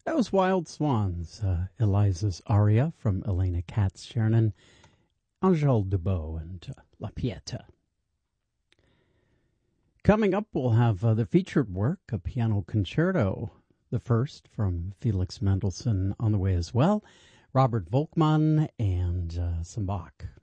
That was Wild Swans, Eliza's aria from Elena Katz-Chernin, Angèle Dubot, and La Pieta. Coming up, we'll have the featured work, a piano concerto, the first from Felix Mendelssohn on the way as well, Robert Volkmann, and some Bach.